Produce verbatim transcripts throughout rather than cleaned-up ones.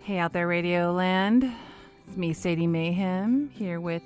Hey out there, Radio Land. It's me, Sadie Mayhem, here with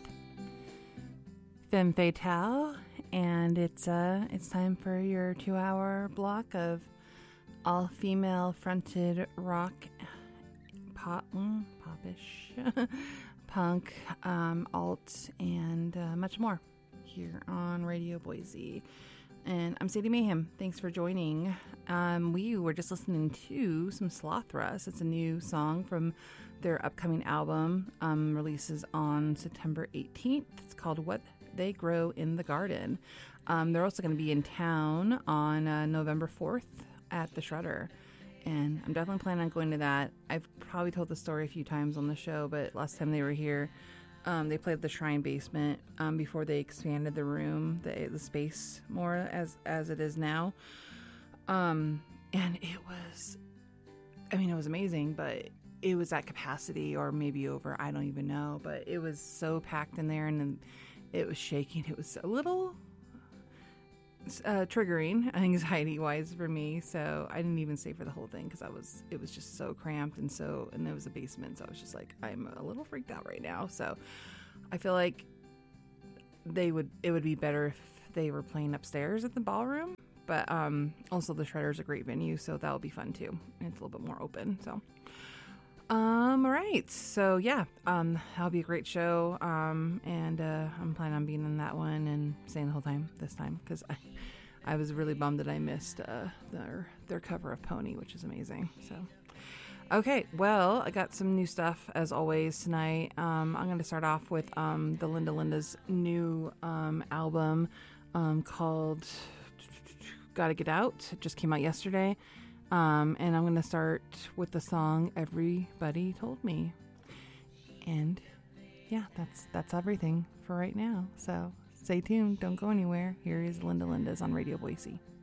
Femme Fatale, and it's uh, it's time for your two-hour block of all-female fronted rock, pop, mm, popish, punk, um, alt, and uh, much more here on Radio Boise. And I'm Sadie Mayhem. Thanks for joining. Um, we were just listening to some Slothrust. It's a new song from their upcoming album. Um, releases on September eighteenth. It's called What They Grow in the Garden. Um, they're also going to be in town on uh, November fourth at the Shredder. And I'm definitely planning on going to that. I've probably told the story a few times on the show, but last time they were here, Um, they played the Shrine Basement um, before they expanded the room, the, the space more as as it is now. Um, and it was, I mean, it was amazing, but it was at capacity or maybe over. I don't even know, but it was so packed in there, and then it was shaking. It was a little uh, triggering, anxiety-wise for me. So I didn't even stay for the whole thing because I was. It was just so cramped and so, and it was a basement. So I was just like, I'm a little freaked out right now. So I feel like they would. It would be better if they were playing upstairs at the ballroom. But um, also the Shredder is a great venue, so that'll be fun too. And it's a little bit more open. So. Um, all right. So yeah, um, that'll be a great show. Um, and, uh, I'm planning on being in that one and staying the whole time this time. Cause I, I was really bummed that I missed, uh, their, their cover of Pony, which is amazing. So, okay. Well, I got some new stuff as always tonight. Um, I'm going to start off with, um, the Linda Linda's new, um, album, um, called Gotta Get Out. It just came out yesterday. Um, and I'm going to start with the song Everybody Told Me. And yeah, that's that's everything for right now. So stay tuned. Don't go anywhere. Here is Linda Linda's on Radio Boise.